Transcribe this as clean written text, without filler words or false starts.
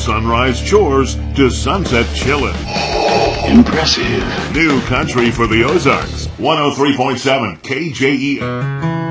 sunrise chores to sunset chillin'. Impressive. New country for the Ozarks. 103.7 KJE.